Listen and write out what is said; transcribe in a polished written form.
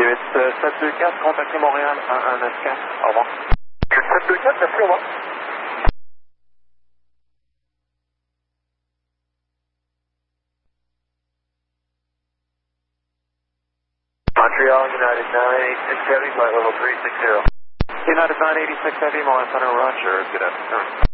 US 724, contactez Montréal 1194. Au revoir. 724, merci, au revoir. Montreal, United 986 Heavy, flight level 360. United 986 Heavy, Montana, Roger. Good afternoon.